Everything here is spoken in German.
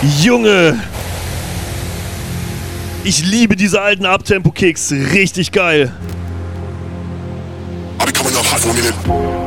Junge! Ich liebe diese alten Abtempo-Kicks. Richtig geil. I'll be coming up hot for a minute.